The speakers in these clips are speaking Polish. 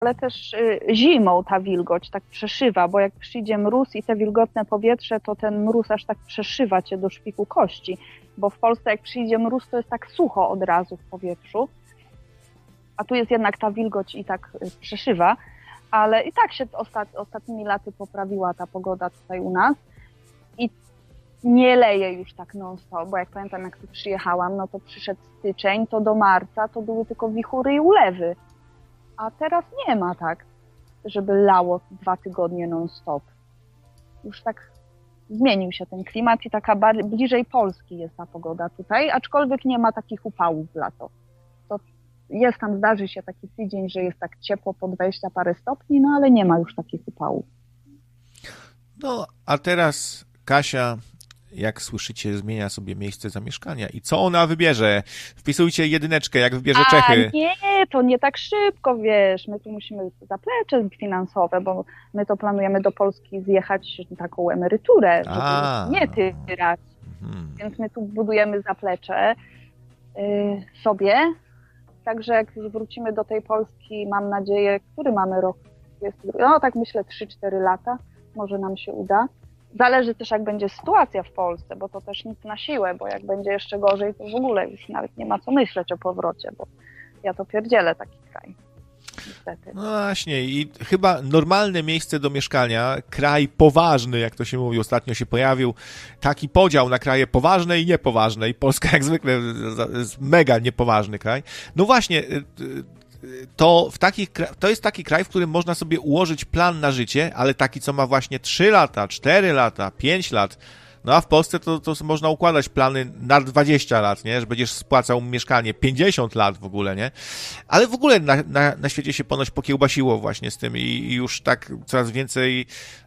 ale też zimą ta wilgoć tak przeszywa, bo jak przyjdzie mróz i te wilgotne powietrze, to ten mróz aż tak przeszywa cię do szpiku kości, bo w Polsce jak przyjdzie mróz, to jest tak sucho od razu w powietrzu, a tu jest jednak ta wilgoć i tak przeszywa, ale i tak się ostatnimi laty poprawiła ta pogoda tutaj u nas i nie leje już tak non-stop, bo jak pamiętam, jak tu przyjechałam, no to przyszedł styczeń, to do marca to były tylko wichury i ulewy. A teraz nie ma tak, żeby lało 2 tygodnie non-stop. Już tak zmienił się ten klimat i taka bliżej Polski jest ta pogoda tutaj, aczkolwiek nie ma takich upałów w lato. To jest tam, zdarzy się taki tydzień, że jest tak ciepło po 20 parę stopni, no ale nie ma już takich upałów. No, a teraz Kasia, jak słyszycie, zmienia sobie miejsce zamieszkania. I co ona wybierze? Wpisujcie 1, jak wybierze Czechy. Nie, to nie tak szybko, wiesz. My tu musimy zaplecze finansowe, bo my to planujemy do Polski zjechać taką emeryturę, żeby nie tyrać. Więc my tu budujemy zaplecze sobie. Także jak wrócimy do tej Polski, mam nadzieję, który mamy rok? No tak myślę 3-4 lata. Może nam się uda. Zależy też, jak będzie sytuacja w Polsce, bo to też nic na siłę, bo jak będzie jeszcze gorzej, to w ogóle już nawet nie ma co myśleć o powrocie, bo ja to pierdzielę taki kraj. Niestety. No właśnie i chyba normalne miejsce do mieszkania, kraj poważny, jak to się mówi, ostatnio się pojawił taki podział na kraje poważne i niepoważne i Polska jak zwykle jest mega niepoważny kraj. No właśnie, to jest taki kraj, w którym można sobie ułożyć plan na życie, ale taki, co ma właśnie 3 lata, 4 lata, 5 lat. No a w Polsce to można układać plany na 20 lat, nie? Że będziesz spłacał mieszkanie 50 lat w ogóle, nie? Ale w ogóle na świecie się ponoć pokiełbasiło właśnie z tym i już tak coraz więcej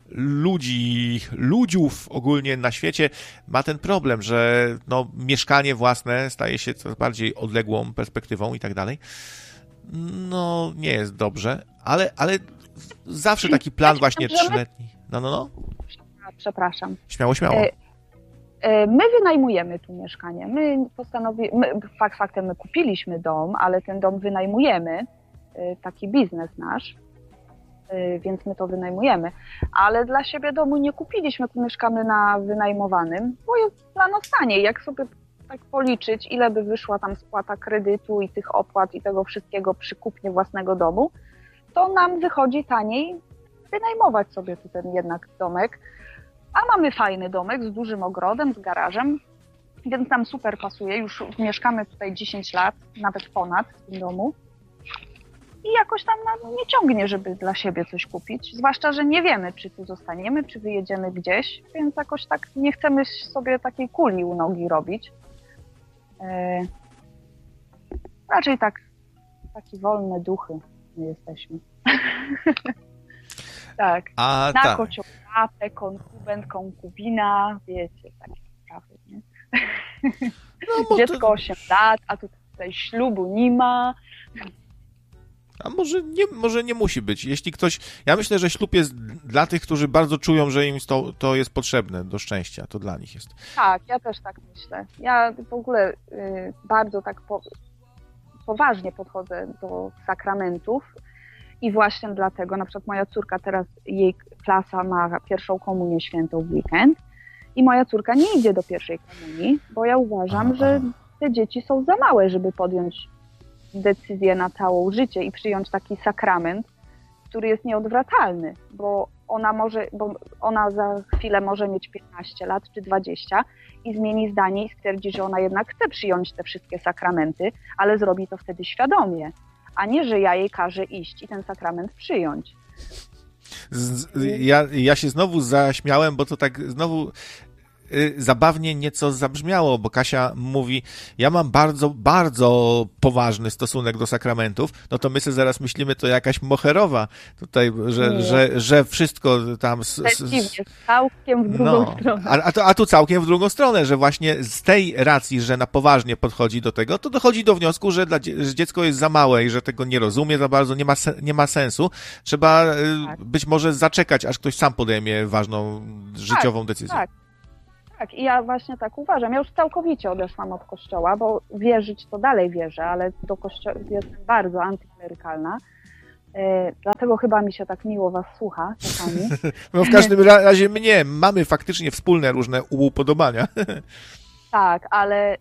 ludziów ogólnie na świecie ma ten problem, że no, mieszkanie własne staje się coraz bardziej odległą perspektywą i tak dalej. No, nie jest dobrze, ale zawsze taki plan właśnie 3-letni. No. Przepraszam. Śmiało. My wynajmujemy tu mieszkanie. Faktem my kupiliśmy dom, ale ten dom wynajmujemy. Taki biznes nasz. Więc my to wynajmujemy. Ale dla siebie domu nie kupiliśmy, mieszkamy na wynajmowanym, bo jest dla nas taniej. Jak sobie tak policzyć, ile by wyszła tam spłata kredytu i tych opłat i tego wszystkiego przy kupnie własnego domu, to nam wychodzi taniej wynajmować sobie tu ten jednak domek. A mamy fajny domek z dużym ogrodem, z garażem, więc nam super pasuje. Już mieszkamy tutaj 10 lat, nawet ponad w tym domu. I jakoś tam nam nie ciągnie, żeby dla siebie coś kupić. Zwłaszcza, że nie wiemy, czy tu zostaniemy, czy wyjedziemy gdzieś, więc jakoś tak nie chcemy sobie takiej kuli u nogi robić. Raczej taki wolne duchy my jesteśmy. Tak. Na kociołapę, konkubent, konkubina, wiecie, takie sprawy, nie? No, dziecko 8 lat, a tutaj ślubu nie ma. A może nie musi być. Jeśli ktoś... Ja myślę, że ślub jest dla tych, którzy bardzo czują, że im to jest potrzebne do szczęścia. To dla nich jest. Tak, ja też tak myślę. Ja w ogóle bardzo tak poważnie podchodzę do sakramentów i właśnie dlatego, na przykład moja córka teraz, jej klasa ma pierwszą komunię świętą w weekend i moja córka nie idzie do pierwszej komunii, bo ja uważam, że te dzieci są za małe, żeby podjąć decyzję na całe życie i przyjąć taki sakrament, który jest nieodwracalny, bo ona za chwilę może mieć 15 lat czy 20 i zmieni zdanie i stwierdzi, że ona jednak chce przyjąć te wszystkie sakramenty, ale zrobi to wtedy świadomie, a nie, że ja jej każę iść i ten sakrament przyjąć. Ja się znowu zaśmiałem, bo to tak znowu zabawnie nieco zabrzmiało, bo Kasia mówi, ja mam bardzo, bardzo poważny stosunek do sakramentów, no to my sobie zaraz myślimy, to jakaś moherowa tutaj, że wszystko tam... Przeciwnie, całkiem w drugą stronę. A tu całkiem w drugą stronę, że właśnie z tej racji, że na poważnie podchodzi do tego, to dochodzi do wniosku, że dziecko jest za małe i że tego nie rozumie za bardzo, nie ma sensu. Trzeba być może zaczekać, aż ktoś sam podejmie ważną życiową decyzję. Tak, i ja właśnie tak uważam. Ja już całkowicie odeszłam od kościoła, bo wierzyć to dalej wierzę, ale do kościoła jestem bardzo antyklerykalna. Dlatego chyba mi się tak miło was słucha czasami. No w każdym razie mnie, mamy faktycznie wspólne różne upodobania. Tak, ale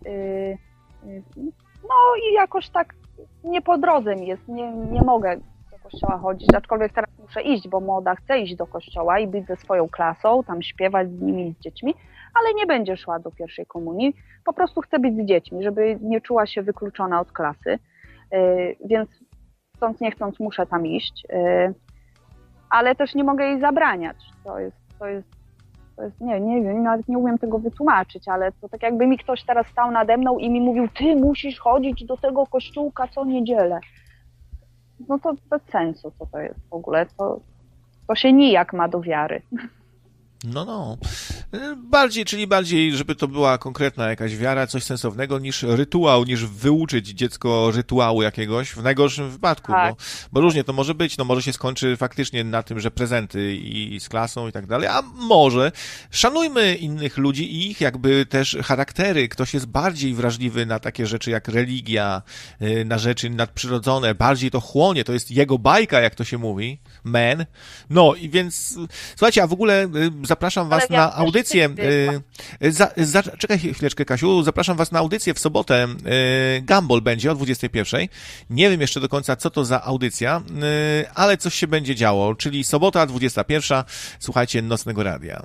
no i jakoś tak nie po drodze mi jest, nie mogę do kościoła chodzić, aczkolwiek teraz muszę iść, bo młoda chce iść do kościoła i być ze swoją klasą, tam śpiewać z nimi, z dziećmi, ale nie będzie szła do pierwszej komunii, po prostu chcę być z dziećmi, żeby nie czuła się wykluczona od klasy, więc chcąc nie chcąc muszę tam iść, ale też nie mogę jej zabraniać, to jest, nie wiem, nawet nie umiem tego wytłumaczyć, ale to tak jakby mi ktoś teraz stał nade mną i mi mówił, ty musisz chodzić do tego kościółka co niedzielę. No to bez sensu, co to jest w ogóle, to się nijak ma do wiary. No. Czyli bardziej, żeby to była konkretna jakaś wiara, coś sensownego niż rytuał, niż wyuczyć dziecko rytuału jakiegoś, w najgorszym wypadku, Tak. bo różnie to może być, no może się skończy faktycznie na tym, że prezenty i z klasą i tak dalej, a może szanujmy innych ludzi i ich jakby też charaktery, ktoś jest bardziej wrażliwy na takie rzeczy jak religia, na rzeczy nadprzyrodzone, bardziej to chłonie, to jest jego bajka, jak to się mówi, no i więc, słuchajcie, a w ogóle zapraszam was na audycję. Czekaj chwileczkę, Kasiu. Zapraszam was na audycję w sobotę. Gumball będzie o 21:00. Nie wiem jeszcze do końca, co to za audycja, ale coś się będzie działo. Czyli sobota, 21:00. Słuchajcie Nocnego Radia.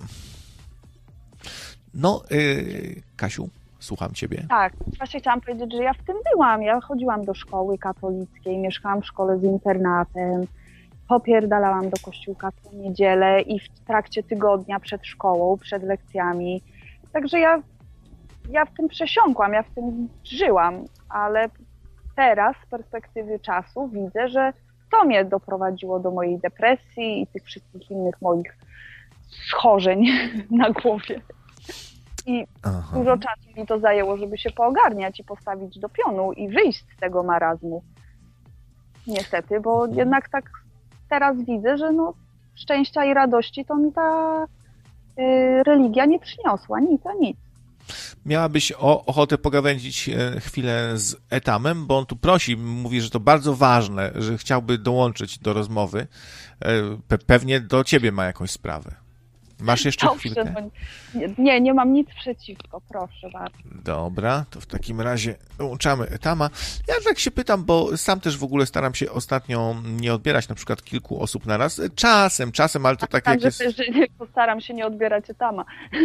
No, Kasiu, słucham ciebie. Tak, właśnie chciałam powiedzieć, że ja w tym byłam. Ja chodziłam do szkoły katolickiej, mieszkałam w szkole z internatem. Popierdalałam do kościółka co niedzielę i w trakcie tygodnia przed szkołą, przed lekcjami. Także ja w tym przesiąkłam, ja w tym żyłam, ale teraz z perspektywy czasu widzę, że to mnie doprowadziło do mojej depresji i tych wszystkich innych moich schorzeń na głowie. I dużo czasu mi to zajęło, żeby się poogarniać i postawić do pionu i wyjść z tego marazmu. Niestety, bo jednak tak teraz widzę, że no, szczęścia i radości to mi ta religia nie przyniosła, nic. Miałabyś ochotę pogawędzić chwilę z Etamem, bo on tu prosi, mówi, że to bardzo ważne, że chciałby dołączyć do rozmowy. Pewnie do ciebie ma jakąś sprawę. Masz jeszcze chwilkę? Nie mam nic przeciwko, proszę bardzo. Dobra, to w takim razie dołączamy Etama. Ja tak się pytam, bo sam też w ogóle staram się ostatnio nie odbierać na przykład kilku osób na raz. Czasem, ale to tak jak jest... Że postaram się nie odbierać Etama.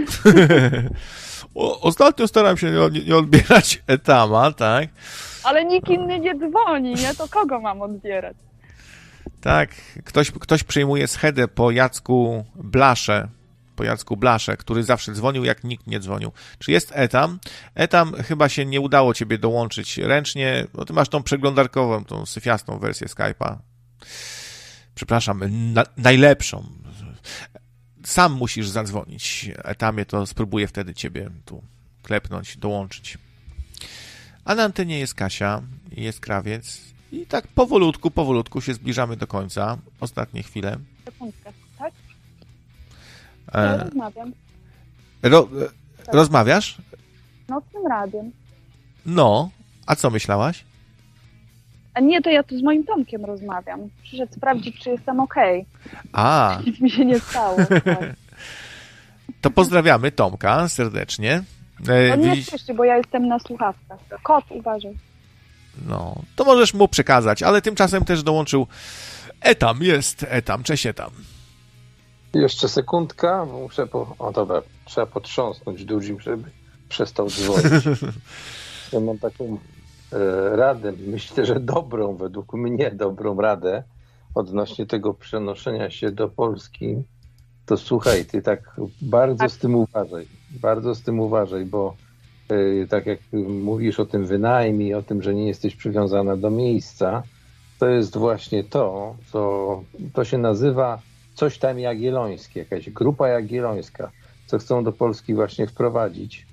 Ostatnio staram się nie odbierać Etama, tak? Ale nikt inny nie dzwoni, nie? To kogo mam odbierać? Tak, ktoś przejmuje schedę po Jacku Blasze, który zawsze dzwonił, jak nikt nie dzwonił. Czy jest Etam? Etam, chyba się nie udało ciebie dołączyć ręcznie, bo ty masz tą przeglądarkową, tą syfiastą wersję Skype'a. Przepraszam, najlepszą. Sam musisz zadzwonić. Etamie, to spróbuję wtedy ciebie tu klepnąć, dołączyć. A na antenie jest Kasia, jest Krawiec i tak powolutku się zbliżamy do końca. Ostatnie chwile. Sekundkę, tak? Ja rozmawiam. Rozmawiasz? Nocnym radiem. No, a co myślałaś? A nie, to ja tu z moim Tomkiem rozmawiam. Przyszedł sprawdzić, czy jestem okej. A. Nic mi się nie stało. Tak. To pozdrawiamy Tomka serdecznie. On nie słyszy, bo ja jestem na słuchawkach. Kot, uważaj. No, to możesz mu przekazać, ale tymczasem też dołączył Etam. Jest Etam. Cześć Etam. Jeszcze sekundka, bo muszę trzeba potrząsnąć dużym, żeby przestał dzwonić. Ja mam taką radę, myślę, że według mnie dobrą radę odnośnie tego przenoszenia się do Polski. To słuchaj, ty tak bardzo z tym uważaj, bo tak jak mówisz o tym wynajmie, o tym, że nie jesteś przywiązana do miejsca, to jest właśnie to się nazywa coś tam jagiellońskie, jakaś grupa jagiellońska, co chcą do Polski właśnie wprowadzić.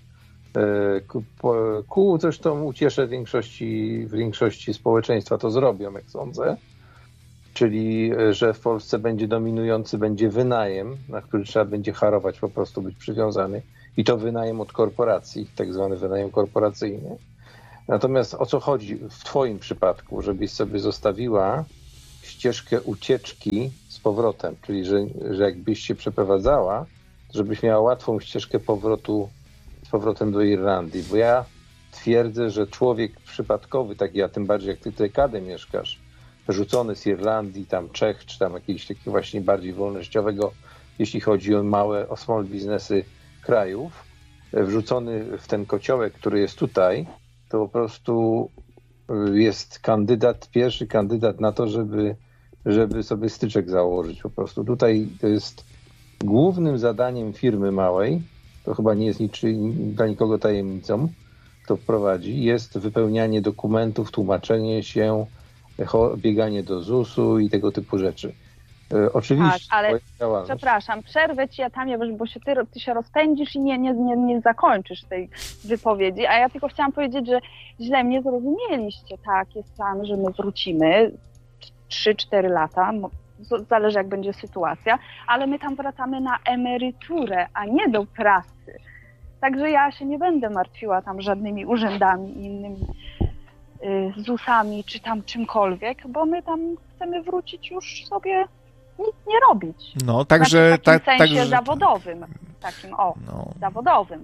Ku zresztą ucieszę większości społeczeństwa to zrobią, jak sądzę. Czyli, że w Polsce będzie wynajem, na który trzeba będzie harować, po prostu być przywiązany. I to wynajem od korporacji, tak zwany wynajem korporacyjny. Natomiast o co chodzi w twoim przypadku, żebyś sobie zostawiła ścieżkę ucieczki z powrotem, czyli że jakbyś się przeprowadzała, to żebyś miała łatwą ścieżkę z powrotem do Irlandii, bo ja twierdzę, że człowiek przypadkowy, taki ja tym bardziej jak ty dekadę mieszkasz, rzucony z Irlandii, tam Czech, czy tam jakiegoś takiego właśnie bardziej wolnościowego, jeśli chodzi o o small biznesy krajów, wrzucony w ten kociołek, który jest tutaj, to po prostu jest pierwszy kandydat na to, żeby sobie styczek założyć. Po prostu tutaj to jest głównym zadaniem firmy małej, to chyba nie jest dla nikogo tajemnicą, kto prowadzi, jest wypełnianie dokumentów, tłumaczenie się, bieganie do ZUS-u i tego typu rzeczy. Oczywiście. Tak, ale przepraszam, przerwę ci, bo ty się rozpędzisz i nie zakończysz tej wypowiedzi, a ja tylko chciałam powiedzieć, że źle mnie zrozumieliście. Tak, jest plan, że my wrócimy 3-4 lata, zależy jak będzie sytuacja, ale my tam wracamy na emeryturę, a nie do pracy. Także ja się nie będę martwiła tam żadnymi urzędami i innymi ZUS-ami czy tam czymkolwiek, bo my tam chcemy wrócić już sobie nic nie robić. No, także... W takim sensie zawodowym. Zawodowym.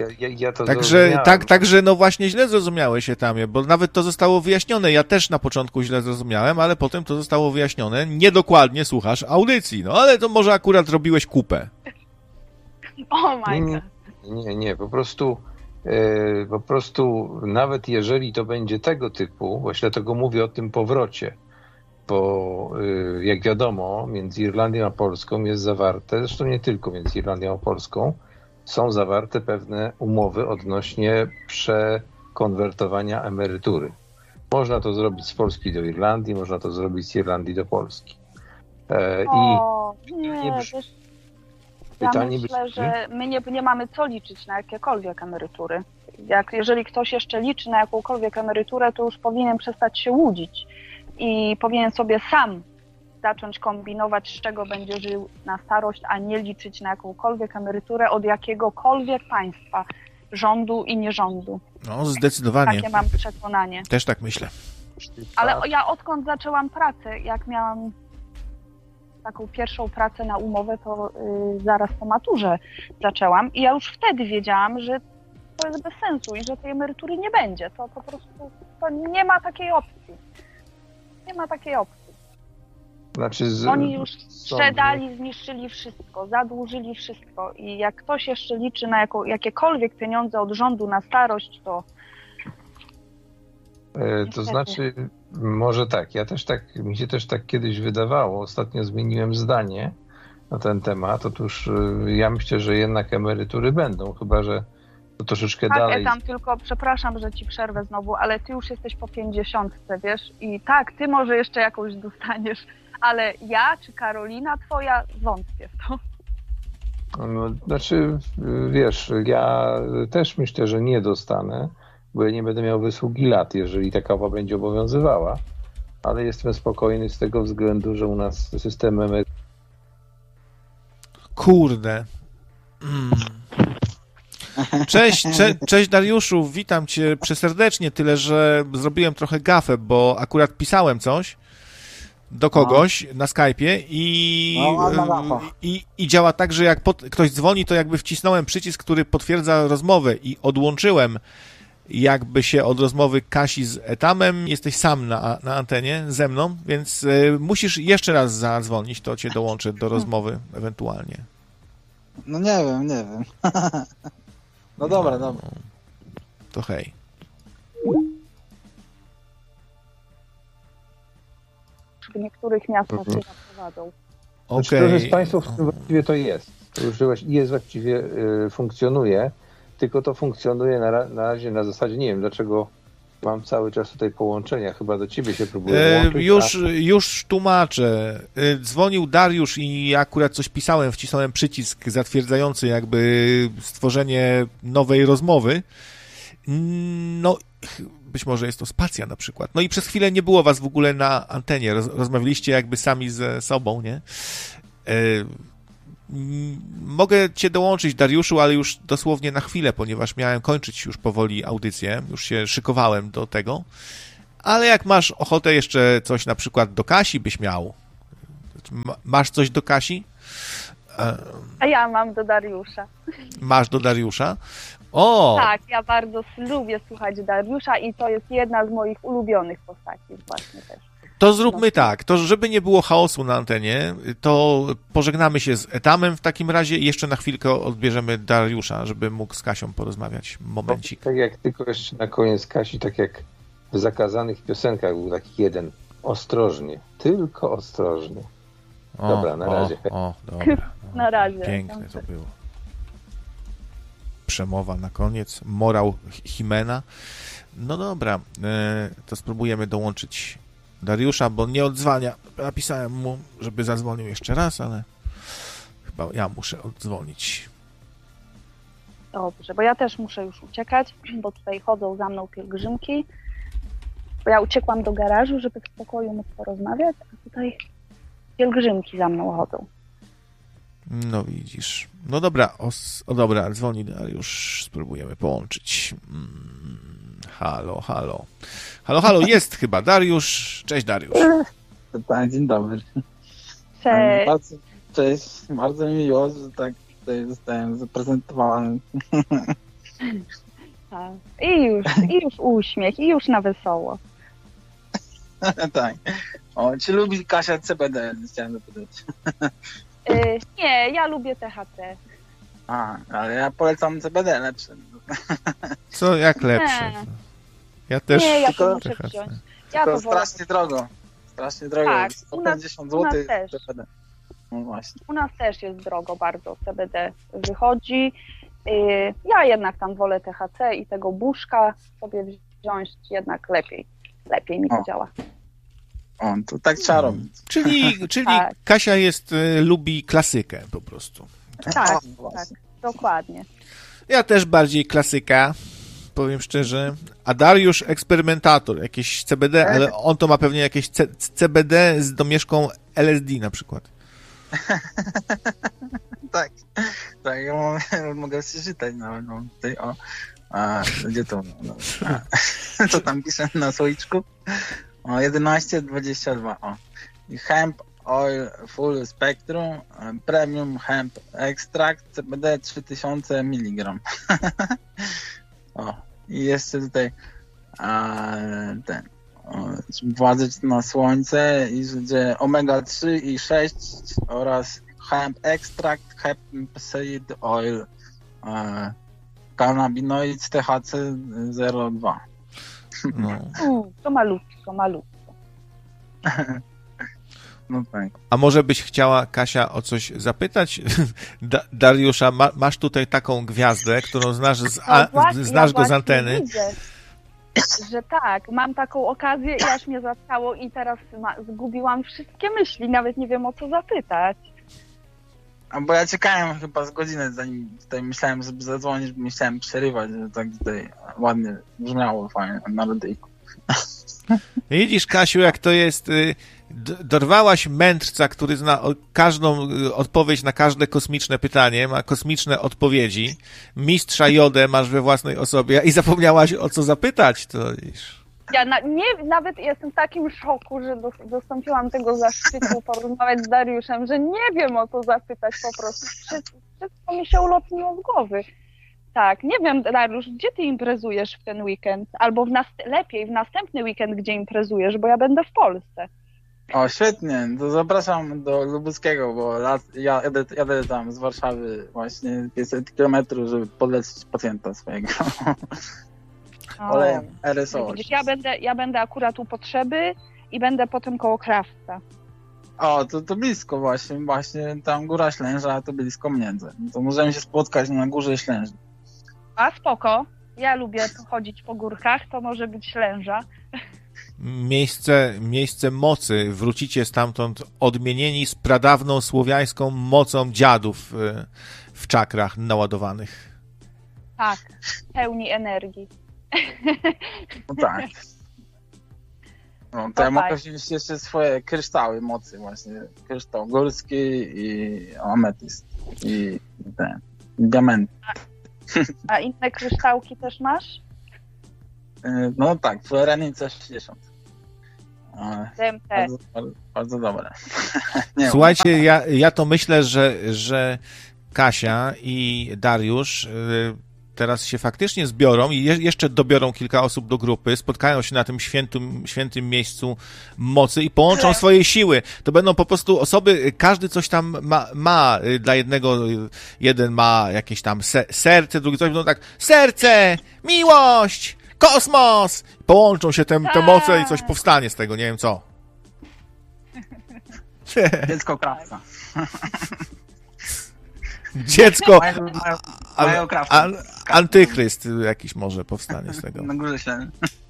Także no właśnie źle zrozumiałeś się tam, bo nawet to zostało wyjaśnione. Ja też na początku źle zrozumiałem, ale potem to zostało wyjaśnione. Niedokładnie słuchasz audycji, no ale to może akurat robiłeś kupę. Oh my God. Nie, po prostu nawet jeżeli to będzie tego typu, właśnie dlatego mówię o tym powrocie, bo jak wiadomo, między Irlandią a Polską jest zawarte, zresztą nie tylko między Irlandią a Polską, są zawarte pewne umowy odnośnie przekonwertowania emerytury. Można to zrobić z Polski do Irlandii, można to zrobić z Irlandii do Polski. Ja myślę, że my nie mamy co liczyć na jakiekolwiek emerytury. Jeżeli ktoś jeszcze liczy na jakąkolwiek emeryturę, to już powinien przestać się łudzić i powinien sobie sam zacząć kombinować, z czego będzie żył na starość, a nie liczyć na jakąkolwiek emeryturę od jakiegokolwiek państwa, rządu i nierządu. No, zdecydowanie. Takie mam przekonanie. Też tak myślę. Ale ja odkąd zaczęłam pracę, jak miałam taką pierwszą pracę na umowę, to zaraz po maturze zaczęłam i ja już wtedy wiedziałam, że to jest bez sensu i że tej emerytury nie będzie. To po prostu nie ma takiej opcji. Nie ma takiej opcji. Znaczy Oni już sprzedali, zniszczyli wszystko, zadłużyli wszystko i jak ktoś jeszcze liczy na jakiekolwiek pieniądze od rządu na starość, to... To znaczy, może tak, mi się też tak kiedyś wydawało, ostatnio zmieniłem zdanie na ten temat, otóż ja myślę, że jednak emerytury będą, chyba że to troszeczkę tak, dalej. Ja tam tylko, przepraszam, że ci przerwę znowu, ale ty już jesteś po 50, wiesz, i tak, ty może jeszcze jakąś dostaniesz, ale ja czy Karolina twoja wątpię w to. No, znaczy, wiesz, ja też myślę, że nie dostanę, bo ja nie będę miał wysługi lat, jeżeli taka będzie obowiązywała, ale jestem spokojny z tego względu, że u nas system emerytalny... Kurde. Cześć Dariuszu, witam cię przeserdecznie, tyle że zrobiłem trochę gafę, bo akurat pisałem coś do kogoś na Skype'ie i działa tak, że jak ktoś dzwoni, to jakby wcisnąłem przycisk, który potwierdza rozmowę i odłączyłem jakby się od rozmowy Kasi z Etamem. Jesteś sam na antenie ze mną, więc musisz jeszcze raz zadzwonić, to cię dołączę do rozmowy ewentualnie. No nie wiem. No dobra. To hej. W niektórych miastach się prowadzą. Okej. Z państwów właściwie to jest. To już właściwie funkcjonuje, tylko to funkcjonuje na razie na zasadzie, nie wiem dlaczego mam cały czas tutaj połączenia, chyba do ciebie się próbuję łączyć. Już tłumaczę. Dzwonił Dariusz i ja akurat coś pisałem, wcisnąłem przycisk zatwierdzający jakby stworzenie nowej rozmowy. No, być może jest to spacja na przykład. No i przez chwilę nie było was w ogóle na antenie. Rozmawialiście jakby sami ze sobą, nie? Mogę cię dołączyć, Dariuszu, ale już dosłownie na chwilę, ponieważ miałem kończyć już powoli audycję, już się szykowałem do tego, Ale jak masz ochotę jeszcze coś na przykład do Kasi byś miał, masz coś do Kasi? A ja mam do Dariusza. Masz do Dariusza? O! Tak, ja bardzo lubię słuchać Dariusza i to jest jedna z moich ulubionych postaci właśnie też. To zróbmy tak, to żeby nie było chaosu na antenie, to pożegnamy się z Etamem w takim razie i jeszcze na chwilkę odbierzemy Dariusza, żeby mógł z Kasią porozmawiać. Momencik. Tak jak tylko jeszcze na koniec Kasi, tak jak w Zakazanych piosenkach był taki jeden. Ostrożnie, tylko ostrożnie. Dobra, na razie. Dobra. Na razie. Piękne to było. Przemowa na koniec, morał Himena. No dobra, to spróbujemy dołączyć Dariusza, bo nie odzwania. Napisałem mu, żeby zadzwonił jeszcze raz, ale chyba ja muszę odzwonić. Dobrze, bo ja też muszę już uciekać, bo tutaj chodzą za mną pielgrzymki. Bo ja uciekłam do garażu, żeby w spokoju móc porozmawiać, a tutaj pielgrzymki za mną chodzą. No widzisz. No dobra, dobra, dzwoni Dariusz, spróbujemy połączyć. Halo, halo. Halo, halo, jest chyba Dariusz. Cześć Dariusz. Tak, dzień dobry. Cześć. Cześć, bardzo mi miło, że tak tutaj zostałem zaprezentowany. Tak. I już uśmiech, i już na wesoło. Tak. O, czy lubi Kasia CBD? Chciałem zapytać. Nie, ja lubię THC. Ale ja polecam CBD lepsze. Co, jak lepsze? Nie. Ja też. Nie, ja to THC. muszę wziąć. Ja To to wolę. strasznie drogo. Strasznie drogo. Tak, 150 u nas zł też. CBD. No właśnie. U nas też jest drogo bardzo, CBD wychodzi. Ja jednak tam wolę THC i tego buszka sobie wziąć jednak lepiej. Lepiej mi to działa. O, to tak trzeba robić. Czyli Tak. Kasia lubi klasykę po prostu. Tak, O, tak, dokładnie. Ja też bardziej klasyka, powiem szczerze. A Dariusz eksperymentator, jakieś CBD, ale on to ma pewnie jakieś CBD z domieszką LSD na przykład. Tak, ja mogę przeczytać tutaj gdzie to? Co tam pisze na słoiczku? 11,22. I hemp oil full spectrum, premium hemp extract, CBD 3000 mg. I jeszcze tutaj władzać na słońce i że omega-3 i 6 oraz hemp extract, hemp seed oil, cannabinoid THC 02. No. To malutko. No tak. A może byś chciała, Kasia, o coś zapytać Dariusza? Masz tutaj taką gwiazdę, którą znasz znasz go z anteny. Widzę, że tak, mam taką okazję i aż mnie zatkało i teraz zgubiłam wszystkie myśli, nawet nie wiem o co zapytać. Bo ja czekałem chyba z godzinę, zanim tutaj myślałem, żeby zadzwonić, bo myślałem przerywać, że tak tutaj ładnie brzmiało fajnie na radyjku. Widzisz, Kasiu, jak to jest. Dorwałaś mędrca, który zna każdą odpowiedź na każde kosmiczne pytanie, ma kosmiczne odpowiedzi. Mistrza Jodę masz we własnej osobie i zapomniałaś o co zapytać, to widzisz. Ja nawet jestem w takim szoku, że dostąpiłam tego zaszczytu porozmawiać z Dariuszem, że nie wiem o co zapytać po prostu. Wszystko mi się ulotniło z głowy. Tak, nie wiem, Dariusz, gdzie ty imprezujesz w ten weekend? Albo lepiej w następny weekend, gdzie imprezujesz, bo ja będę w Polsce. O, świetnie, to zapraszam do Lubuskiego, bo jadę tam z Warszawy właśnie 500 km, żeby podlecieć pacjenta swojego. Olejem RSO. Widzisz, ja będę akurat u Potrzeby i będę potem koło Krawca. O, to blisko właśnie tam Góra Ślęża, to blisko mnie. To możemy się spotkać na Górze Ślęży. A spoko, ja lubię chodzić po górkach, to może być Ślęża. Miejsce mocy. Wrócicie stamtąd odmienieni z pradawną słowiańską mocą dziadów w czakrach naładowanych. Tak, pełni energii. No tak. No, to ja mogę wziąć jeszcze swoje kryształy mocy właśnie. Kryształ górski i ametyst. I diament. A inne kryształki też masz? No tak, fluorenin C60. DMT. Bardzo, bardzo, bardzo dobre. Nie, Słuchajcie, ja to myślę, że Kasia i Dariusz teraz się faktycznie zbiorą i jeszcze dobiorą kilka osób do grupy, spotkają się na tym świętym miejscu mocy i połączą swoje siły. To będą po prostu osoby, każdy coś tam ma dla jednego, jeden ma jakieś tam serce, drugi coś, no tak, serce, miłość, kosmos! Połączą się te moce i coś powstanie z tego, nie wiem co. Dziecko krawca. Dziecko, Mają krawca. antychryst jakiś może powstanie z tego. Na górze się.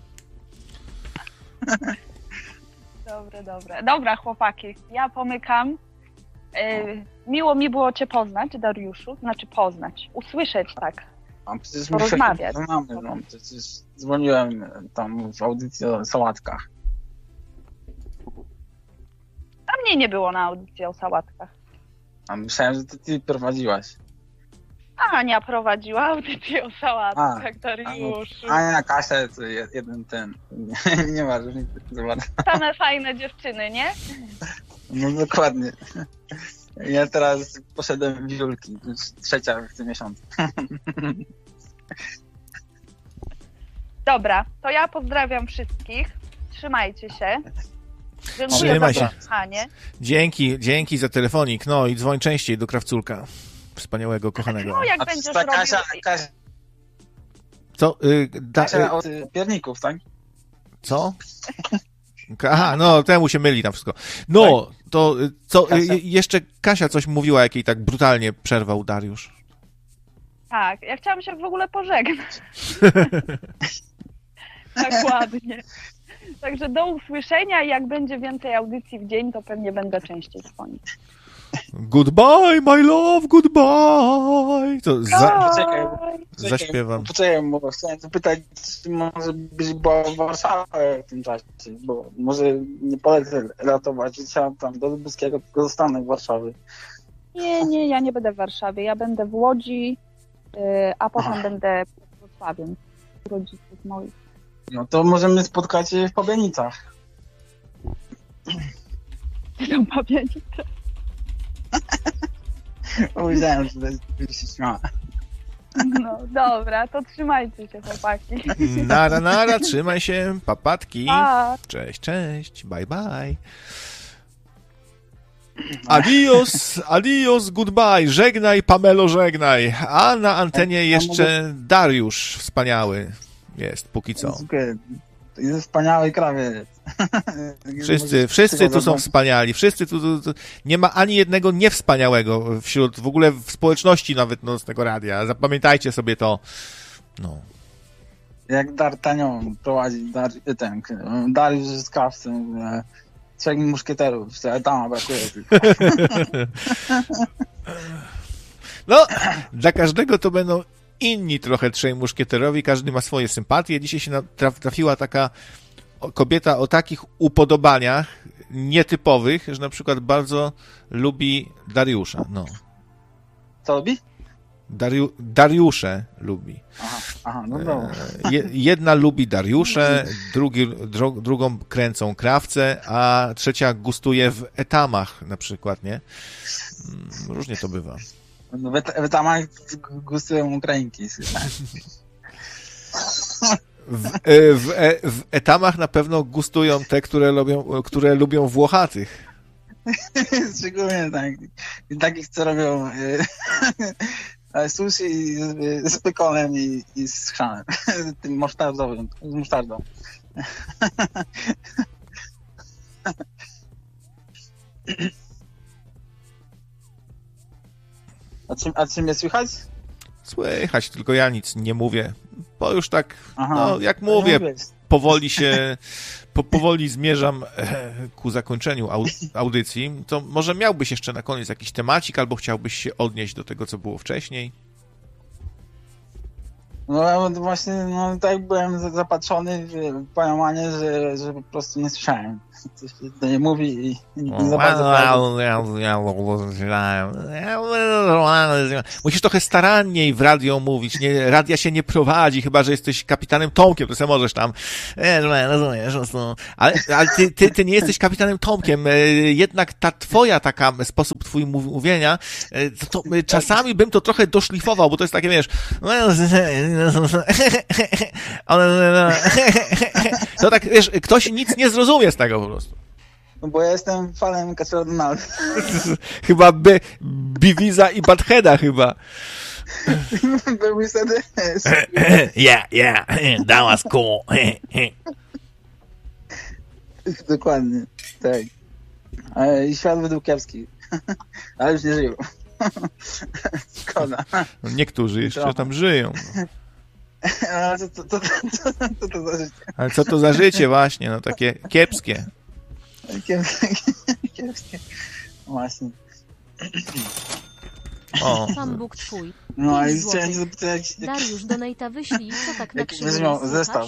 Dobre. Dobra, chłopaki, ja pomykam. Miło mi było cię poznać, Dariuszu. Znaczy poznać, usłyszeć, tak. A przecież Porozmawiać. No, przecież dzwoniłem tam w audycji o sałatkach. A mnie nie było na audycji o sałatkach. A myślałem, że to ty prowadziłaś. Ania prowadziła audycję o sałatkach, Dariuszu. Ania, Kasia, to jeden ten. Nie ma różnicy. Same fajne dziewczyny, nie? No dokładnie. Ja teraz poszedłem w Julki, już 3. w tym miesiącu. Dobra, to ja pozdrawiam wszystkich. Trzymajcie się. Dziękuję Trzymaj za się. słuchanie. Dzięki za telefonik. No i dzwoń częściej do Krawculka. Wspaniałego, kochanego. No jak będziesz ta robił... Kasia Co? od pierników, tak? Co? Aha, no temu się myli tam wszystko. No, to co? Jeszcze Kasia coś mówiła, jak jej tak brutalnie przerwał Dariusz. Tak, ja chciałam się w ogóle pożegnać. Tak ładnie. Także do usłyszenia i jak będzie więcej audycji w dzień, to pewnie będę częściej dzwonić. Goodbye, my love, goodbye. To Poczekaj, zaśpiewam. Poczekaj, bo chciałem zapytać, czy może byś była w Warszawie w tym czasie, bo może nie polecę ratować życia tam do Lubuskiego, tylko zostanę w Warszawie. Nie, ja nie będę w Warszawie, ja będę w Łodzi, a potem będę pod Wrocławiem, rodziców moich. No to możemy spotkać się w Pabianicach. Tam pamiętam. Powiedziałem, że będziesz się śmiała. No dobra, to trzymajcie się, chłopaki. Nara, trzymaj się, papatki. Pa. Cześć, bye. Adios, goodbye. Żegnaj, Pamelo, żegnaj. A na antenie jeszcze Dariusz wspaniały jest, póki co. Jest wspaniały krawiec. Wszyscy tu są wspaniali. Wszyscy tu nie ma ani jednego niewspaniałego wśród, w ogóle w społeczności nawet Nocnego Radia. Zapamiętajcie sobie to. No. Jak D'Artagnan prowadzi Dariusz z krawcem, 3 muszkieterów, tam brakuje. No, dla każdego to będą inni trochę 3 muszkieterowi, każdy ma swoje sympatie. Dzisiaj się trafiła taka kobieta o takich upodobaniach nietypowych, że na przykład bardzo lubi Dariusza. No. Co lubi? Dariusze lubi. Aha, no dobra. Jedna lubi Dariusze, drugą kręcą krawce, a trzecia gustuje w etamach na przykład, nie? Różnie to bywa. No w etamach gustują Ukrainki. W etamach na pewno gustują te, które lubią Włochatych. Szczególnie takich, co robią sushi z pykonem i z chrzanem. Tym musztardowym, z musztardą. A czym mnie słychać? Słychać, tylko ja nic nie mówię. Bo już tak, no jak mówię, powoli zmierzam ku zakończeniu audycji. To może miałbyś jeszcze na koniec jakiś temacik, albo chciałbyś się odnieść do tego, co było wcześniej? No właśnie, no tak byłem zapatrzony w pojmowanie, że po prostu nie słyszałem. Coś się to nie mówi i nie za bardzo. Musisz trochę staranniej w radio mówić. Nie, radia się nie prowadzi, chyba że jesteś kapitanem Tomkiem, to sobie możesz tam. Ale ty nie jesteś kapitanem Tomkiem. Jednak ta twoja taka sposób twój mówienia, to czasami bym to trochę doszlifował, bo to jest takie, wiesz, to tak, wiesz, ktoś nic nie zrozumie z tego po prostu. No bo ja jestem fanem Kaczora Donalda. Chyba Beavisa i Buttheada chyba. Były wtedy. Yeah, that was cool. Dokładnie, tak. I świat według kiepski. Ale już nie żyją. Szkoda. No niektórzy jeszcze tam żyją. Ale co to za życie? Ale co to za życie właśnie, no takie kiepskie. Kiepskie. Właśnie. O. Sam Bóg twój. No i chciałem zapytać, Dariusz, donata wyślij, co tak na jak krzywo będziesz miał słuchasz? zestaw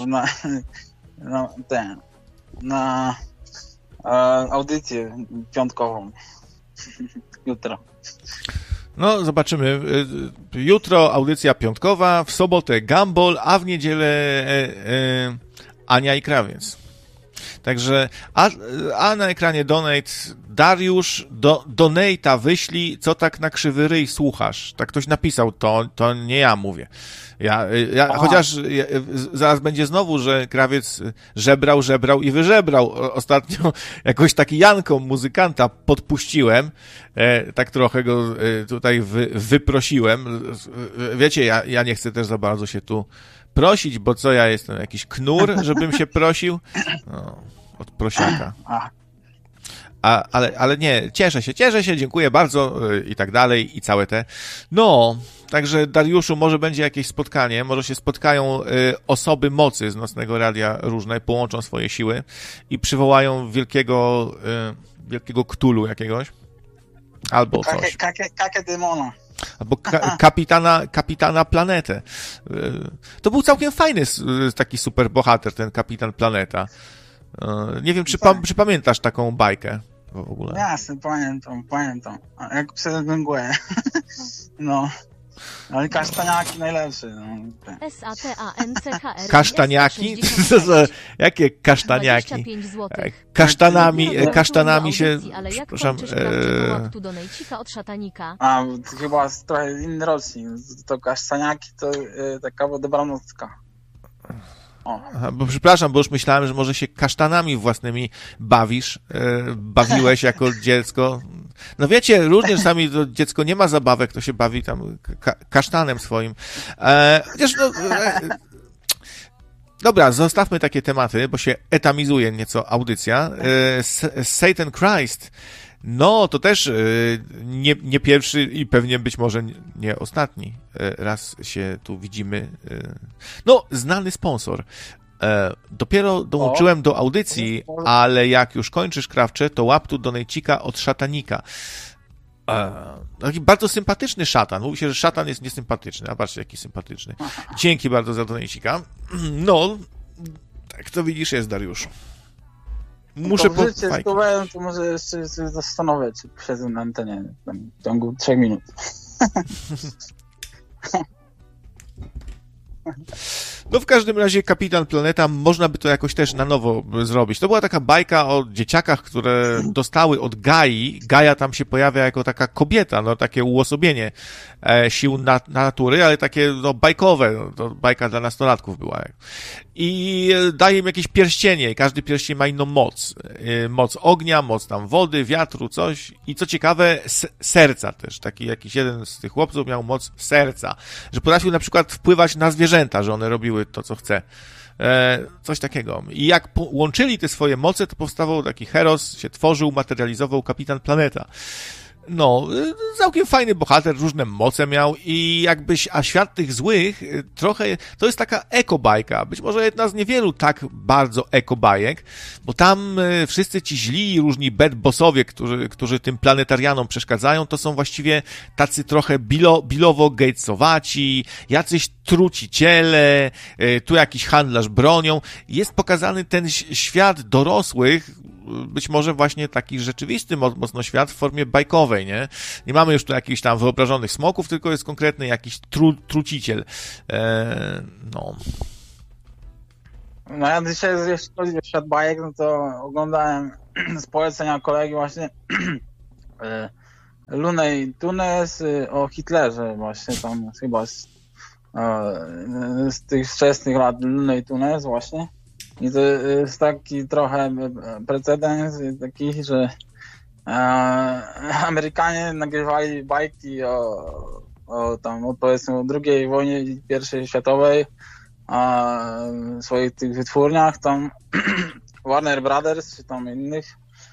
na audycję piątkową. Jutro. No, zobaczymy. Jutro audycja piątkowa, w sobotę Gumball, a w niedzielę Ania i Krawiec. Także, a na ekranie donate, Dariusz, donate'a wyślij, co tak na krzywy ryj słuchasz. Tak ktoś napisał, to nie ja mówię. Chociaż zaraz będzie znowu, że Krawiec żebrał i wyżebrał. Ostatnio jakoś taki Janką, muzykanta, podpuściłem, tak trochę go tutaj wyprosiłem. Wiecie, ja nie chcę też za bardzo się tu prosić, bo co, ja jestem jakiś knur, żebym się prosił? No, od prosiaka. Ale nie, cieszę się, dziękuję bardzo i tak dalej i całe te. No, także Dariuszu, może będzie jakieś spotkanie, może się spotkają osoby mocy z Nocnego Radia różne, połączą swoje siły i przywołają wielkiego Ktulu jakiegoś. Albo coś. Kakę demona. Albo kapitana Planetę. To był całkiem fajny taki superbohater, ten Kapitan Planeta. Nie wiem, czy pamiętasz taką bajkę w ogóle? Jasne, pamiętam. Jak przez mgłę. No. Ale kasztaniaki najlepsze. No. SATANCHR. Kasztaniaki? Jakie kasztaniaki? 25 złotych. Kasztanami się... Ale jak Przepraszam. kończysz prawdziwy łaptu donejcika od szatanika? A, to chyba trochę inny rocznik. To kasztaniaki to taka dobranocka. Aha, bo przepraszam, bo już myślałem, że może się kasztanami własnymi bawiłeś jako dziecko. No wiecie, różnie czasami to dziecko nie ma zabawek, to się bawi tam kasztanem swoim. Chociaż dobra, zostawmy takie tematy, bo się etamizuje nieco audycja. Satan Christ. No, to też nie pierwszy i pewnie być może nie ostatni raz się tu widzimy. No, znany sponsor. Dopiero dołączyłem do audycji, ale jak już kończysz, Krawcze, to łap tu donejcika od szatanika. Taki bardzo sympatyczny szatan. Mówi się, że szatan jest niesympatyczny, a patrzcie, jaki sympatyczny. Dzięki bardzo za donejcika. No, tak to widzisz jest, Dariuszu. Muszę spróbowałem, to może jeszcze sobie zastanowię, czy siedzę na antenie w ciągu 3 minut. No w każdym razie Kapitan Planeta, można by to jakoś też na nowo zrobić. To była taka bajka o dzieciakach, które dostały od Gai. Gaia tam się pojawia jako taka kobieta, no takie uosobienie sił natury, ale takie no bajkowe, no, to bajka dla nastolatków była. I daje im jakieś pierścienie i każdy pierścień ma inną moc. Moc ognia, moc tam wody, wiatru, coś. I co ciekawe, serca też. Taki jakiś jeden z tych chłopców miał moc serca, że potrafił na przykład wpływać na zwierzęta, że one robiły to, co chce. Coś takiego. I jak łączyli te swoje moce, to powstawał taki heros, się tworzył, materializował Kapitan Planeta. No, całkiem fajny bohater, różne moce miał i jakbyś, a świat tych złych trochę, to jest taka ekobajka, być może jedna z niewielu tak bardzo ekobajek, bo tam wszyscy ci źli, różni bad bossowie, którzy tym planetarianom przeszkadzają, to są właściwie tacy trochę bilowo-gatesowaci, jacyś truciciele, tu jakiś handlarz bronią. Jest pokazany ten świat dorosłych, być może właśnie taki rzeczywisty mocno świat w formie bajkowej, nie? Nie mamy już tu jakichś tam wyobrażonych smoków, tylko jest konkretny jakiś truciciel. No. No ja dzisiaj, jeśli chodzi o świat bajek, no to oglądałem z polecenia kolegi właśnie Looney Tunes o Hitlerze właśnie, tam chyba z tych wczesnych lat Looney Tunes właśnie. I to jest taki trochę precedens taki, że Amerykanie nagrywali bajki o powiedzmy o II wojnie i I światowej w swoich tych wytwórniach, tam Warner Brothers czy tam innych,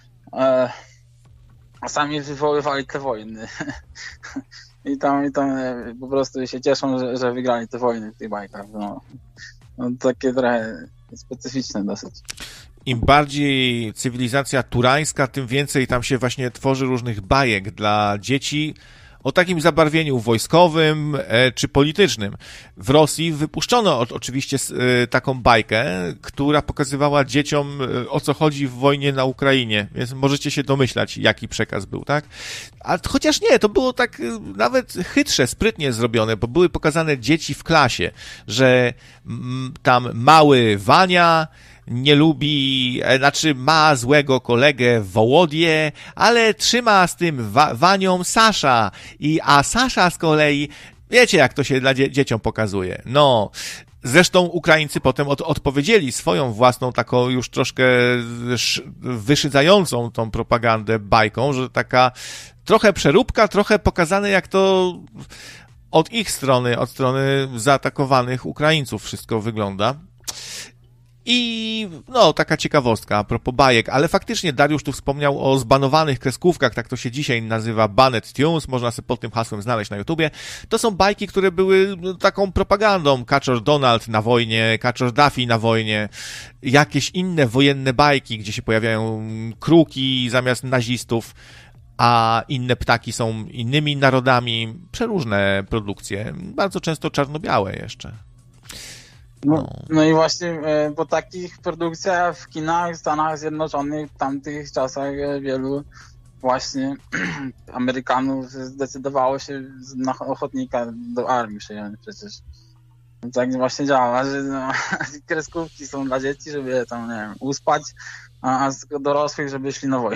a sami wywoływali te wojny. I tam po prostu się cieszą, że wygrali te wojny w tych bajkach. No takie trochę specyficzne dosyć. Im bardziej cywilizacja turańska, tym więcej tam się właśnie tworzy różnych bajek dla dzieci o takim zabarwieniu wojskowym czy politycznym. W Rosji wypuszczono oczywiście taką bajkę, która pokazywała dzieciom, o co chodzi w wojnie na Ukrainie, więc możecie się domyślać, jaki przekaz był, tak? A chociaż nie, to było tak nawet chytrze, sprytnie zrobione, bo były pokazane dzieci w klasie, że tam mały Wania nie lubi, znaczy ma złego kolegę Wołodię, ale trzyma z tym Wanią Sasza. A Sasza z kolei, wiecie jak to się dla dzieciom pokazuje. No, zresztą Ukraińcy potem odpowiedzieli swoją własną taką już troszkę wyszydzającą tą propagandę bajką, że taka trochę przeróbka, trochę pokazane jak to od ich strony, od strony zaatakowanych Ukraińców wszystko wygląda. I no, taka ciekawostka a propos bajek, ale faktycznie Dariusz tu wspomniał o zbanowanych kreskówkach, tak to się dzisiaj nazywa Banned Tunes, można sobie pod tym hasłem znaleźć na YouTubie. To są bajki, które były taką propagandą. Kaczor Donald na wojnie, Kaczor Daffy na wojnie, jakieś inne wojenne bajki, gdzie się pojawiają kruki zamiast nazistów, a inne ptaki są innymi narodami. Przeróżne produkcje, bardzo często czarno-białe jeszcze. No i właśnie po takich produkcjach w kinach w Stanach Zjednoczonych w tamtych czasach wielu właśnie Amerykanów zdecydowało się na ochotnika do armii przyjąć przecież. Tak właśnie działa, że kreskówki są dla dzieci, żeby je tam, nie wiem, uspać, a z dorosłych, żeby szli na wojnę.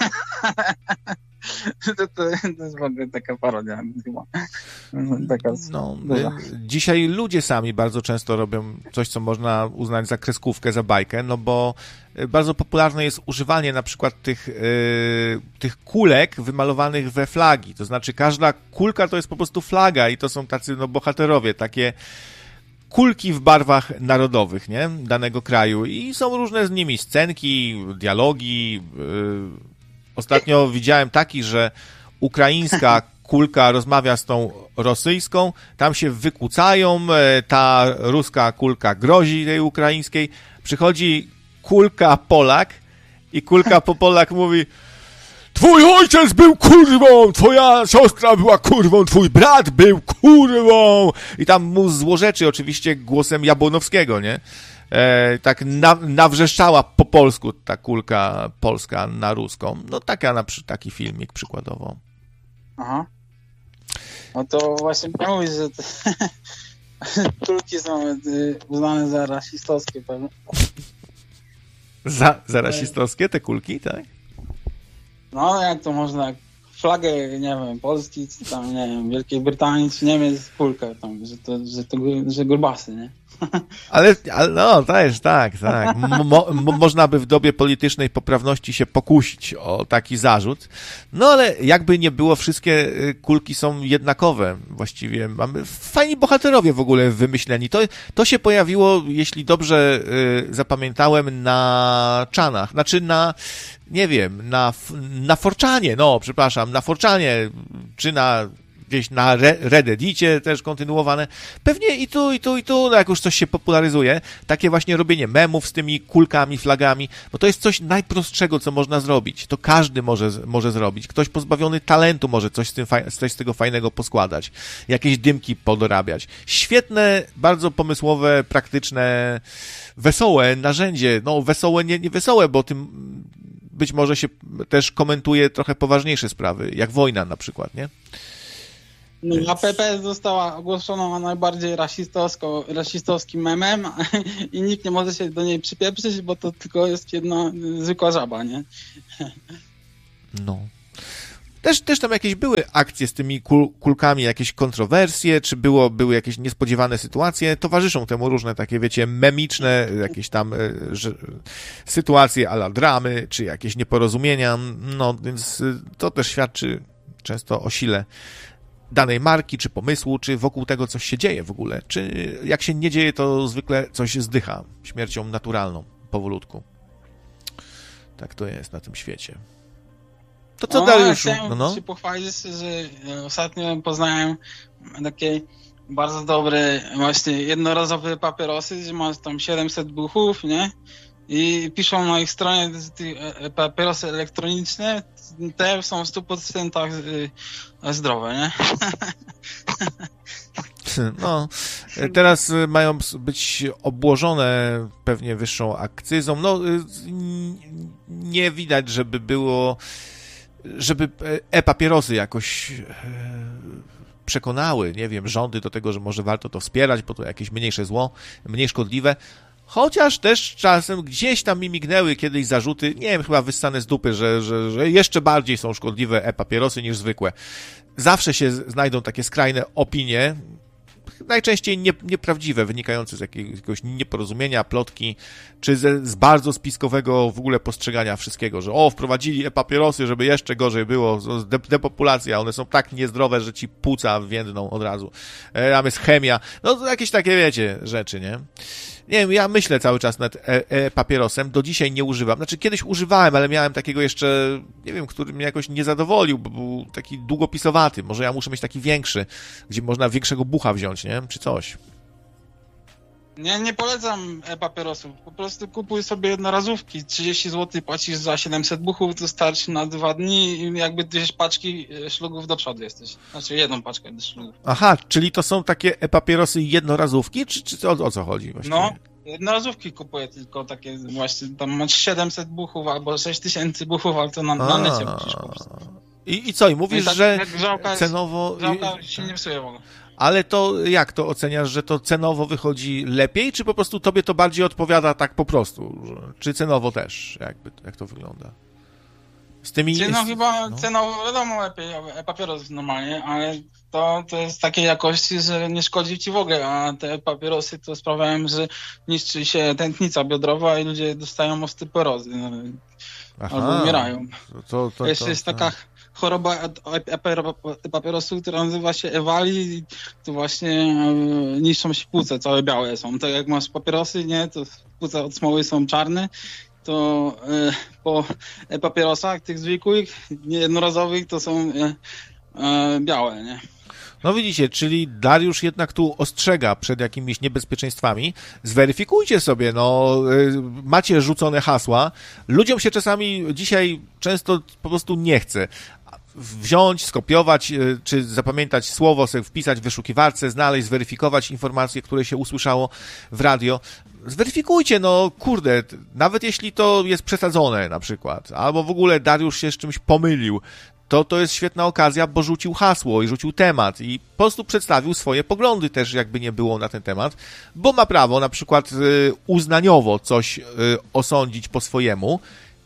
To jest w ogóle taka parodia chyba. Taka dzisiaj ludzie sami bardzo często robią coś, co można uznać za kreskówkę, za bajkę, no bo bardzo popularne jest używanie na przykład tych kulek wymalowanych we flagi. To znaczy każda kulka to jest po prostu flaga i to są tacy bohaterowie, takie kulki w barwach narodowych, nie? Danego kraju i są różne z nimi scenki, dialogi. Ostatnio widziałem taki, że ukraińska kulka rozmawia z tą rosyjską, tam się wykłócają, ta ruska kulka grozi tej ukraińskiej, przychodzi kulka Polak i kulka po Polak mówi: twój ojciec był kurwą, twoja siostra była kurwą, twój brat był kurwą. I tam mu złorzeczy oczywiście głosem Jabłonowskiego, nie? Tak nawrzeszczała po polsku ta kulka polska na ruską. No taki filmik przykładowo. Aha. No to właśnie mówisz, że te kulki są uznane za rasistowskie pewnie. Za rasistowskie te kulki, tak? No jak to można flagę, nie wiem, Polski, czy tam, nie wiem, Wielkiej Brytanii, czy Niemiec, kulkę tam, że grubasy, nie? Ale no, też, tak. Można by w dobie politycznej poprawności się pokusić o taki zarzut. No ale jakby nie było, wszystkie kulki są jednakowe. Właściwie mamy fajni bohaterowie w ogóle wymyśleni. To się pojawiło, jeśli dobrze zapamiętałem, na czanach. Znaczy nie wiem, na 4chanie, na 4chanie, czy gdzieś na Reddicie też kontynuowane. Pewnie i tu, no jak już coś się popularyzuje, takie właśnie robienie memów z tymi kulkami, flagami, bo to jest coś najprostszego, co można zrobić. To każdy może zrobić. Ktoś pozbawiony talentu może coś z tego fajnego poskładać. Jakieś dymki podorabiać. Świetne, bardzo pomysłowe, praktyczne, wesołe narzędzie. No wesołe, nie wesołe, bo tym być może się też komentuje trochę poważniejsze sprawy, jak wojna na przykład, nie? No, APP została ogłoszona najbardziej rasistowskim memem i nikt nie może się do niej przypieprzyć, bo to tylko jest jedna zwykła żaba, nie? No. Też tam jakieś były akcje z tymi kulkami, jakieś kontrowersje, czy były jakieś niespodziewane sytuacje. Towarzyszą temu różne takie, wiecie, memiczne jakieś tam sytuacje a la dramy, czy jakieś nieporozumienia. No, więc to też świadczy często o sile danej marki, czy pomysłu, czy wokół tego coś się dzieje w ogóle. Czy jak się nie dzieje, to zwykle coś zdycha śmiercią naturalną, powolutku. Tak to jest na tym świecie. To co dalej? Chciałem się pochwalić, że ostatnio poznałem takie bardzo dobre właśnie jednorazowe papierosy, że masz tam 700 buchów, nie? I piszą na ich stronie, że papierosy elektroniczne te są w 100% zdrowe, nie? No, teraz mają być obłożone pewnie wyższą akcyzą. No, nie widać, żeby e-papierosy jakoś przekonały, nie wiem, rządy do tego, że może warto to wspierać, bo to jakieś mniejsze zło, mniej szkodliwe. Chociaż też czasem gdzieś tam mi mignęły kiedyś zarzuty, nie wiem, chyba wyssane z dupy, że jeszcze bardziej są szkodliwe e-papierosy niż zwykłe. Zawsze się znajdą takie skrajne opinie, najczęściej nieprawdziwe, wynikające z jakiegoś nieporozumienia, plotki, czy z bardzo spiskowego w ogóle postrzegania wszystkiego, że wprowadzili e-papierosy, żeby jeszcze gorzej było, depopulacja, one są tak niezdrowe, że ci płuca więdną od razu. Tam jest chemia, no jakieś takie, wiecie, rzeczy, nie? Nie wiem, ja myślę cały czas nad papierosem, do dzisiaj nie używam. Znaczy kiedyś używałem, ale miałem takiego jeszcze, nie wiem, który mnie jakoś nie zadowolił, bo był taki długopisowaty. Może ja muszę mieć taki większy, gdzie można większego bucha wziąć, nie? Czy coś. Nie polecam papierosów. Po prostu kupuj sobie jednorazówki. 30 zł płacisz za 700 buchów, to starczy na 2 dni i jakby 2 paczki szlugów do przodu jesteś. Znaczy jedną paczkę szlugów. Aha, czyli to są takie e-papierosy jednorazówki? Czy o co chodzi właściwie? No, jednorazówki kupuję tylko takie właśnie, tam masz 700 buchów albo 6000 buchów, ale to na necie musisz kupić. I co? I mówisz, że żałka cenowo... Żałka się nie psuje w ogóle. Ale to jak to oceniasz, że to cenowo wychodzi lepiej, czy po prostu tobie to bardziej odpowiada tak po prostu? Czy cenowo też? Jak to wygląda? Z tymi... Cenowo wiadomo lepiej, papieros normalnie, ale to jest takiej jakości, że nie szkodzi ci w ogóle, a te papierosy to sprawiają, że niszczy się tętnica biodrowa i ludzie dostają osteoporozy albo umierają. Jeszcze jest taka choroba papierosu, która nazywa się Ewali, to właśnie niszczą się płuce, całe białe są. Tak jak masz papierosy, nie, to płuca od smoły są czarne, to po papierosach tych zwykłych, niejednorazowych, to są białe, nie? No widzicie, czyli Dariusz jednak tu ostrzega przed jakimiś niebezpieczeństwami. Zweryfikujcie sobie, macie rzucone hasła. Ludziom się czasami dzisiaj często po prostu nie chce wziąć, skopiować, czy zapamiętać słowo, sobie wpisać w wyszukiwarce, znaleźć, zweryfikować informacje, które się usłyszało w radio. Zweryfikujcie, kurde, nawet jeśli to jest przesadzone na przykład, albo w ogóle Dariusz się z czymś pomylił, to jest świetna okazja, bo rzucił hasło i rzucił temat i po prostu przedstawił swoje poglądy też, jakby nie było na ten temat, bo ma prawo na przykład uznaniowo coś osądzić po swojemu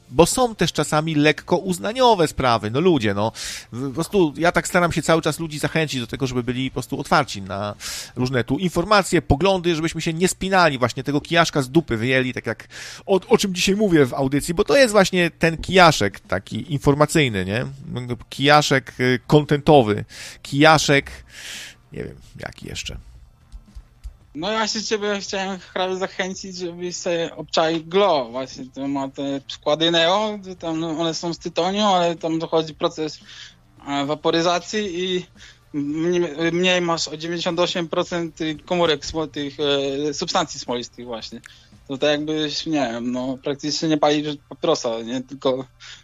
bo są też czasami lekko uznaniowe sprawy. No ludzie, no. Po prostu ja tak staram się cały czas ludzi zachęcić do tego, żeby byli po prostu otwarci na różne tu informacje, poglądy, żebyśmy się nie spinali, właśnie tego kijaszka z dupy wyjęli, tak jak o czym dzisiaj mówię w audycji, bo to jest właśnie ten kijaszek taki informacyjny, nie? Kijaszek kontentowy, kijaszek, nie wiem, jaki jeszcze. No ja się ciebie chciałem prawie zachęcić, żebyś sobie obczaił Glow. Właśnie to ma te przykłady Neo, tam one są z tytoniu, ale tam dochodzi proces waporyzacji i mniej masz o 98% tych komórek, tych substancji smolistych właśnie. To tak jakbyś, nie wiem, no praktycznie nie palisz papierosa, nie? Tylko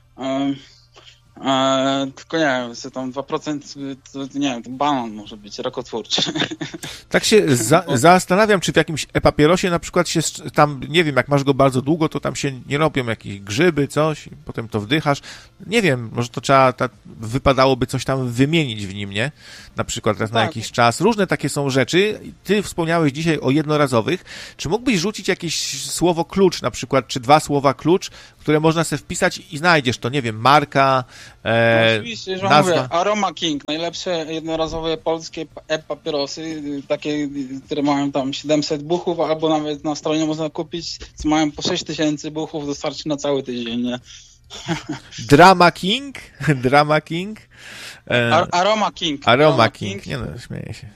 nie wiem, co tam 2%, to nie wiem, to banan może być rakotwórczy. Tak się zastanawiam, czy w jakimś e-papierosie na przykład się tam, nie wiem, jak masz go bardzo długo, to tam się nie robią jakieś grzyby, coś, potem to wdychasz. Nie wiem, może to trzeba, wypadałoby coś tam wymienić w nim, nie? Na przykład raz na jakiś czas. Różne takie są rzeczy. Ty wspomniałeś dzisiaj o jednorazowych. Czy mógłbyś rzucić jakieś słowo klucz, na przykład, czy 2 słowa klucz, które można sobie wpisać i znajdziesz to, nie wiem, marka, oczywiście, że nazwa. Mówię, Aroma King, najlepsze jednorazowe polskie e-papierosy, takie, które mają tam 700 buchów, albo nawet na stronie można kupić, co mają po 6000 buchów, dostarczy na cały tydzień, nie? Drama King? Drama King? Aroma King. Aroma King. Nie no, śmieję się.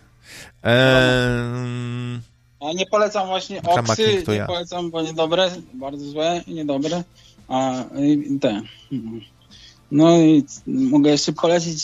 Ja nie polecam właśnie Oksy, nie polecam, bo niedobre, bardzo złe i niedobre. No i mogę jeszcze polecić,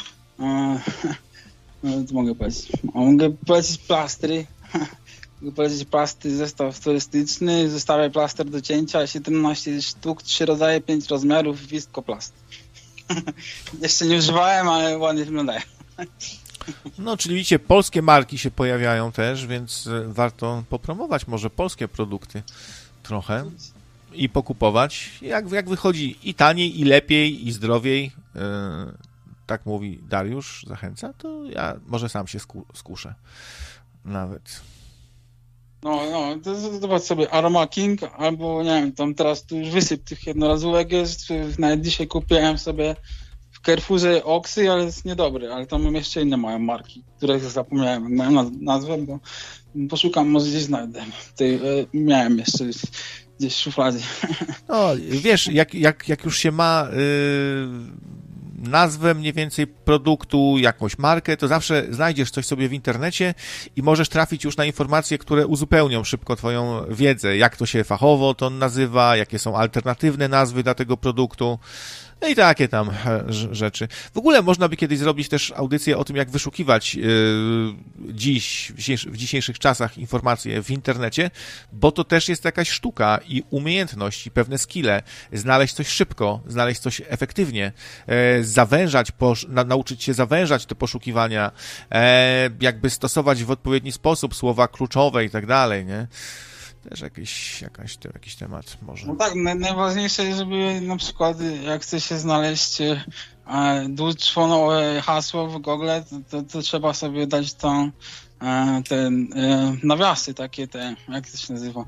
mogę polecić plastry. Mogę polecić plastry, zestaw turystyczny, zestawię plaster do cięcia, 17 sztuk, 3 rodzaje, 5 rozmiarów, Viscoplast. Jeszcze nie używałem, ale ładnie wyglądają. No, czyli widzicie, polskie marki się pojawiają też, więc warto popromować może polskie produkty trochę i pokupować, jak wychodzi i taniej, i lepiej, i zdrowiej, tak mówi Dariusz, zachęca, to ja może sam się skuszę nawet. No, to zobacz sobie Aroma King, albo nie wiem, tam teraz tu już wysyp tych jednorazówek jest, nawet dzisiaj kupiłem sobie w Carrefourze Oksy, ale jest niedobry, ale tam jeszcze inne mają marki, których zapomniałem, jak mają nazwę, bo poszukam, może gdzieś znajdę. Miałem jeszcze gdzieś w szufladzie. No, wiesz, jak już się ma nazwę mniej więcej produktu, jakąś markę, to zawsze znajdziesz coś sobie w internecie i możesz trafić już na informacje, które uzupełnią szybko twoją wiedzę, jak to się fachowo to nazywa, jakie są alternatywne nazwy dla tego produktu. No i takie tam rzeczy. W ogóle można by kiedyś zrobić też audycję o tym, jak wyszukiwać w dzisiejszych czasach informacje w internecie, bo to też jest jakaś sztuka i umiejętność i pewne skille. Znaleźć coś szybko, znaleźć coś efektywnie, zawężać, nauczyć się zawężać te poszukiwania, jakby stosować w odpowiedni sposób słowa kluczowe i tak dalej, nie? Też jakiś temat może. No tak, najważniejsze jest, żeby na przykład jak chce się znaleźć dwuczłonowe hasło w Google, to trzeba sobie dać tam te nawiasy takie, jak to się nazywa?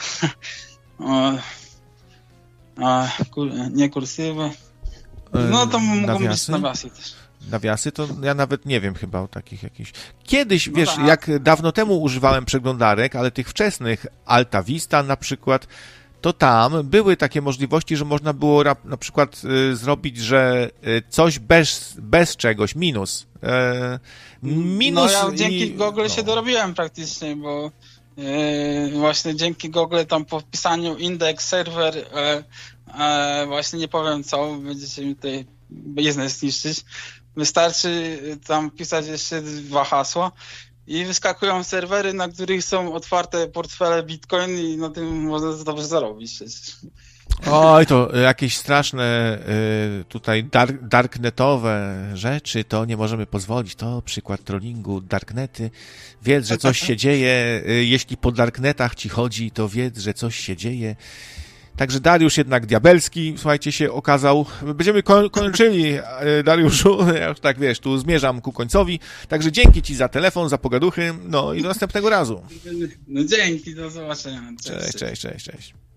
Nie kursywy. No to mogą być nawiasy też. Nawiasy, to ja nawet nie wiem chyba o takich jakichś. Kiedyś, no wiesz, jak dawno temu używałem przeglądarek, ale tych wczesnych, Alta Vista na przykład, to tam były takie możliwości, że można było na przykład zrobić, że coś bez czegoś, minus. No ja dzięki Google się dorobiłem praktycznie, bo właśnie dzięki Google tam po wpisaniu indeks, serwer, właśnie nie powiem co, będziecie mi tutaj biznes zniszczyć. Wystarczy tam pisać jeszcze 2 hasła i wyskakują serwery, na których są otwarte portfele Bitcoin i na tym można dobrze zarobić przecież. Oj, to jakieś straszne tutaj darknetowe rzeczy, to nie możemy pozwolić. To przykład trollingu, darknety. Wiedz, że coś się dzieje. Jeśli po darknetach ci chodzi, to wiedz, że coś się dzieje. Także Dariusz jednak diabelski, słuchajcie, się okazał. Będziemy kończyli, Dariuszu, ja już tak wiesz, tu zmierzam ku końcowi. Także dzięki ci za telefon, za pogaduchy, no i do następnego razu. No dzięki, do zobaczenia. Cześć.